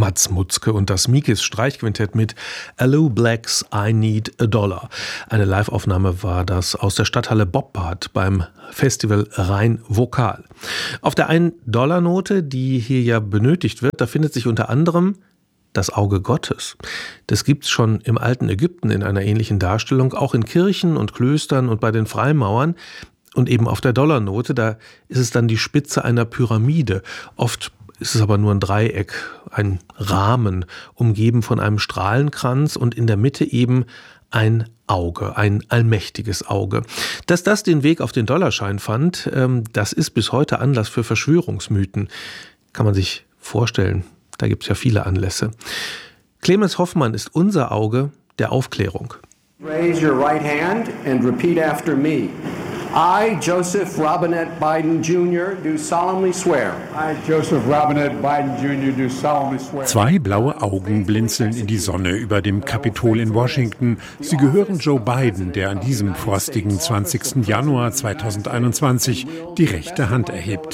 Mats Mutzke und das Mikis Streichquintett mit Allo Blacks I Need a Dollar. Eine Live-Aufnahme war das aus der Stadthalle Boppard beim Festival Rhein Vokal. Auf der 1-Dollar-Note, die hier ja benötigt wird, da findet sich unter anderem das Auge Gottes. Das gibt's schon im alten Ägypten in einer ähnlichen Darstellung, auch in Kirchen und Klöstern und bei den Freimaurern. Und eben auf der Dollarnote, da ist es dann die Spitze einer Pyramide. Oft ist es aber nur ein Dreieck, ein Rahmen, umgeben von einem Strahlenkranz und in der Mitte eben ein Auge, ein allmächtiges Auge. Dass das den Weg auf den Dollarschein fand, das ist bis heute Anlass für Verschwörungsmythen. Kann man sich vorstellen. Da gibt es ja viele Anlässe. Clemens Hoffmann ist unser Auge der Aufklärung. Raise your right hand and repeat after me. I, Joseph Robinette Biden Jr., do solemnly swear. I, Joseph Robinette Biden Jr., do solemnly swear. Zwei blaue Augen blinzeln in die Sonne über dem Kapitol in Washington. Sie gehören Joe Biden, der an diesem frostigen 20. Januar 2021 die rechte Hand erhebt.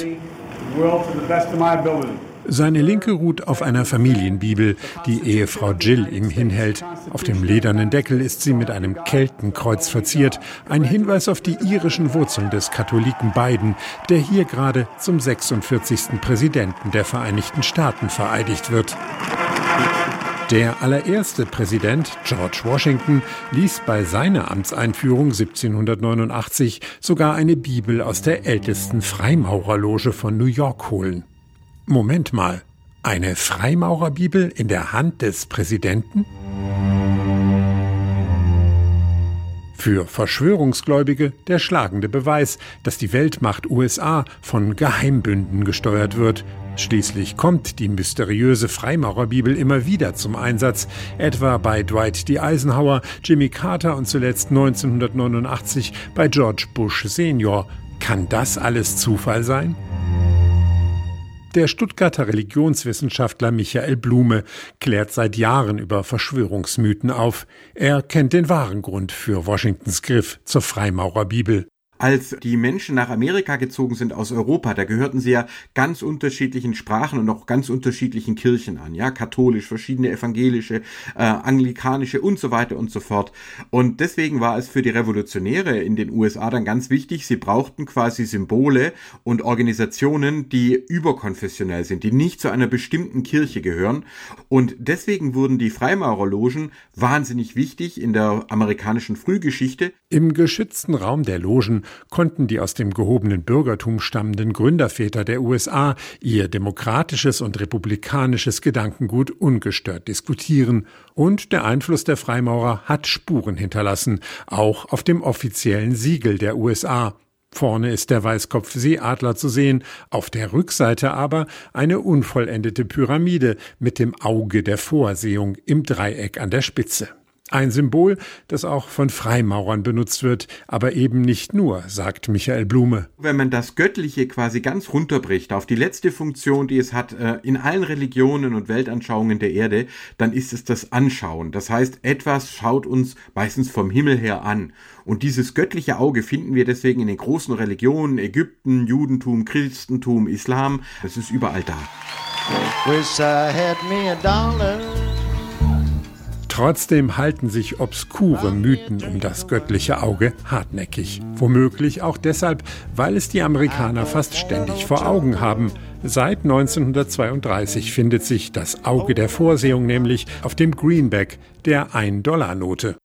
Seine linke ruht auf einer Familienbibel, die Ehefrau Jill ihm hinhält. Auf dem ledernen Deckel ist sie mit einem Keltenkreuz verziert. Ein Hinweis auf die irischen Wurzeln des Katholiken Biden, der hier gerade zum 46. Präsidenten der Vereinigten Staaten vereidigt wird. Der allererste Präsident, George Washington, ließ bei seiner Amtseinführung 1789 sogar eine Bibel aus der ältesten Freimaurerloge von New York holen. Moment mal, eine Freimaurerbibel in der Hand des Präsidenten? Für Verschwörungsgläubige der schlagende Beweis, dass die Weltmacht USA von Geheimbünden gesteuert wird. Schließlich kommt die mysteriöse Freimaurerbibel immer wieder zum Einsatz, etwa bei Dwight D. Eisenhower, Jimmy Carter und zuletzt 1989 bei George Bush Senior. Kann das alles Zufall sein? Der Stuttgarter Religionswissenschaftler Michael Blume klärt seit Jahren über Verschwörungsmythen auf. Er kennt den wahren Grund für Washingtons Griff zur Freimaurerbibel. Als die Menschen nach Amerika gezogen sind aus Europa, da gehörten sie ja ganz unterschiedlichen Sprachen und auch ganz unterschiedlichen Kirchen an, ja, katholisch, verschiedene evangelische, anglikanische und so weiter und so fort. Und deswegen war es für die Revolutionäre in den USA dann ganz wichtig, sie brauchten quasi Symbole und Organisationen, die überkonfessionell sind, die nicht zu einer bestimmten Kirche gehören. Und deswegen wurden die Freimaurerlogen wahnsinnig wichtig in der amerikanischen Frühgeschichte. Im geschützten Raum der Logen konnten die aus dem gehobenen Bürgertum stammenden Gründerväter der USA ihr demokratisches und republikanisches Gedankengut ungestört diskutieren. Und der Einfluss der Freimaurer hat Spuren hinterlassen, auch auf dem offiziellen Siegel der USA. Vorne ist der Weißkopfseeadler zu sehen, auf der Rückseite aber eine unvollendete Pyramide mit dem Auge der Vorsehung im Dreieck an der Spitze. Ein Symbol, das auch von Freimaurern benutzt wird, aber eben nicht nur, sagt Michael Blume. Wenn man das Göttliche quasi ganz runterbricht auf die letzte Funktion, die es hat in allen Religionen und Weltanschauungen der Erde, dann ist es das Anschauen. Das heißt, etwas schaut uns meistens vom Himmel her an. Und dieses göttliche Auge finden wir deswegen in den großen Religionen, Ägypten, Judentum, Christentum, Islam. Das ist überall da. Wish I had me a dollar. Trotzdem halten sich obskure Mythen um das göttliche Auge hartnäckig. Womöglich auch deshalb, weil es die Amerikaner fast ständig vor Augen haben. Seit 1932 findet sich das Auge der Vorsehung nämlich auf dem Greenback, der 1-Dollar-Note.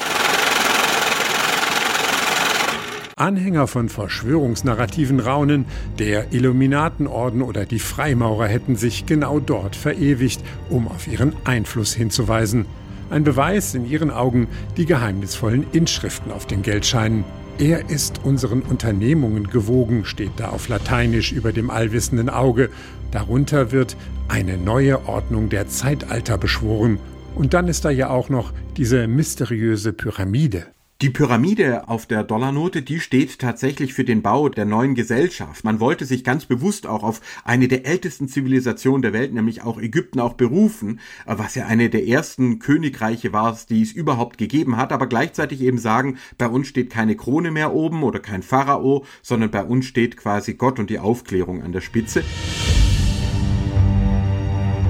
Anhänger von Verschwörungsnarrativen raunen, der Illuminatenorden oder die Freimaurer hätten sich genau dort verewigt, um auf ihren Einfluss hinzuweisen. Ein Beweis in ihren Augen die geheimnisvollen Inschriften auf den Geldscheinen. Er ist unseren Unternehmungen gewogen, steht da auf Lateinisch über dem allwissenden Auge. Darunter wird eine neue Ordnung der Zeitalter beschworen. Und dann ist da ja auch noch diese mysteriöse Pyramide. Die Pyramide auf der Dollarnote, die steht tatsächlich für den Bau der neuen Gesellschaft. Man wollte sich ganz bewusst auch auf eine der ältesten Zivilisationen der Welt, nämlich auch Ägypten, auch berufen, was ja eine der ersten Königreiche war, die es überhaupt gegeben hat, aber gleichzeitig eben sagen, bei uns steht keine Krone mehr oben oder kein Pharao, sondern bei uns steht quasi Gott und die Aufklärung an der Spitze.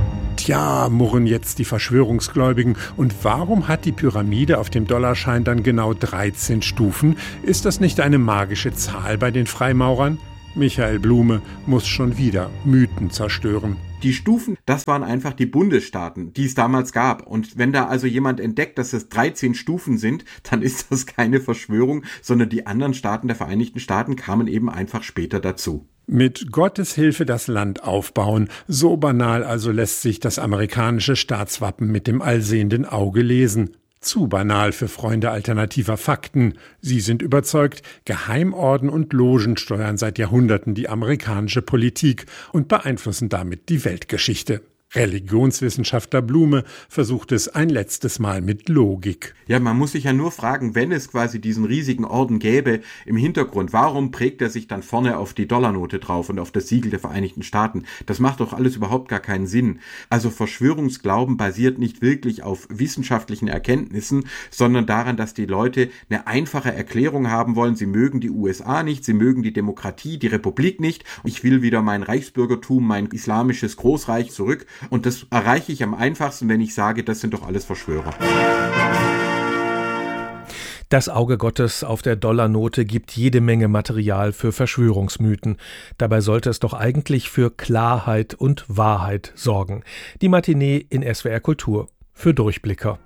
Tja, murren jetzt die Verschwörungsgläubigen. Und warum hat die Pyramide auf dem Dollarschein dann genau 13 Stufen? Ist das nicht eine magische Zahl bei den Freimaurern? Michael Blume muss schon wieder Mythen zerstören. Die Stufen, das waren einfach die Bundesstaaten, die es damals gab. Und wenn da also jemand entdeckt, dass es 13 Stufen sind, dann ist das keine Verschwörung, sondern die anderen Staaten der Vereinigten Staaten kamen eben einfach später dazu. Mit Gottes Hilfe das Land aufbauen, so banal also lässt sich das amerikanische Staatswappen mit dem allsehenden Auge lesen. Zu banal für Freunde alternativer Fakten. Sie sind überzeugt, Geheimorden und Logen steuern seit Jahrhunderten die amerikanische Politik und beeinflussen damit die Weltgeschichte. Religionswissenschaftler Blume versucht es ein letztes Mal mit Logik. Ja, man muss sich ja nur fragen, wenn es quasi diesen riesigen Orden gäbe im Hintergrund, warum prägt er sich dann vorne auf die Dollarnote drauf und auf das Siegel der Vereinigten Staaten? Das macht doch alles überhaupt gar keinen Sinn. Also Verschwörungsglauben basiert nicht wirklich auf wissenschaftlichen Erkenntnissen, sondern daran, dass die Leute eine einfache Erklärung haben wollen. Sie mögen die USA nicht, sie mögen die Demokratie, die Republik nicht. Ich will wieder mein Reichsbürgertum, mein islamisches Großreich zurück. Und das erreiche ich am einfachsten, wenn ich sage, das sind doch alles Verschwörer. Das Auge Gottes auf der Dollarnote gibt jede Menge Material für Verschwörungsmythen. Dabei sollte es doch eigentlich für Klarheit und Wahrheit sorgen. Die Matinee in SWR Kultur für Durchblicker.